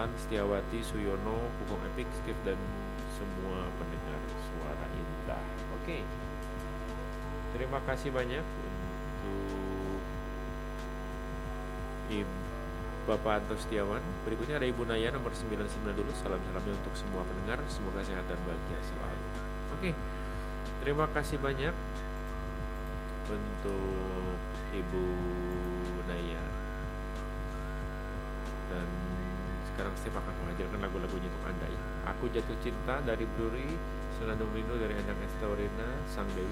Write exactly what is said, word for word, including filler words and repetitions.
Alan, Setiawati, Suyono, Kukong Epic, Steve, dan semua pendengar Suara Indah. Oke, terima kasih banyak untuk Ibu Bapak Anto Setiawan. Berikutnya ada Ibu Naya nomor sembilan puluh sembilan dulu. Salam-salamnya untuk semua pendengar. Semoga sehat dan bahagia selalu. Oke, terima kasih banyak untuk Ibu Naya. Dan sekarang Steve akan mengajarkan lagu-lagunya untuk Anda ya. Aku Jatuh Cinta dari Bruri, Senandung Rindu dari Endang Estorina, Sang Dewi